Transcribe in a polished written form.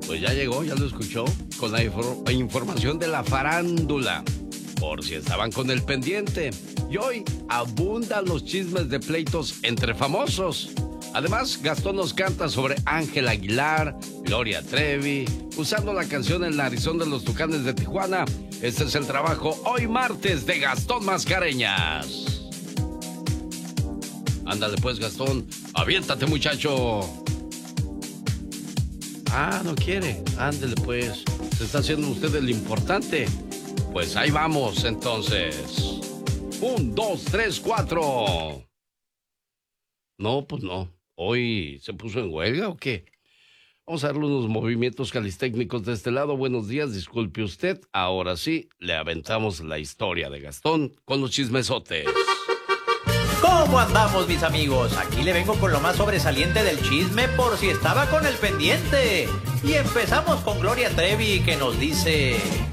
Pues ya llegó, ya lo escuchó, con la información de la farándula, por si estaban con el pendiente. Y hoy abundan los chismes de pleitos entre famosos. Además, Gastón nos canta sobre Ángel Aguilar, Gloria Trevi, usando la canción El Narizón de los Tucanes de Tijuana. Este es el trabajo hoy martes de Gastón Mascareñas. Ándale pues, Gastón, aviéntate, muchacho. Ah, no quiere. Ándale pues, se está haciendo usted el importante. Pues ahí vamos, entonces. 1, 2, 3, 4. No, pues no. ¿Hoy se puso en huelga o qué? Vamos a darle unos movimientos calistécnicos de este lado. Buenos días, disculpe usted. Ahora sí, le aventamos la historia de Gastón con los chismesotes. ¿Cómo andamos, mis amigos? Aquí le vengo con lo más sobresaliente del chisme por si estaba con el pendiente. Y empezamos con Gloria Trevi, que nos dice: